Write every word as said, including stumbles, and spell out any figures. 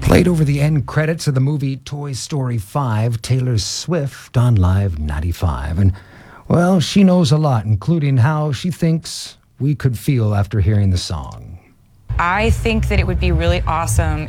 Played over the end credits of the movie Toy Story five, Taylor Swift on Live ninety-five. And, well, she knows a lot, including how she thinks we could feel after hearing the song. I think that it would be really awesome